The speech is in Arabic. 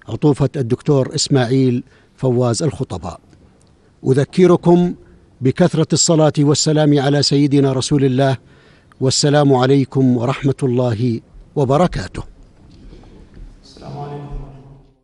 عطوفة الدكتور إسماعيل فواز الخطباء. أذكركم بكثرة الصلاة والسلام على سيدنا رسول الله، والسلام عليكم ورحمة الله وبركاته.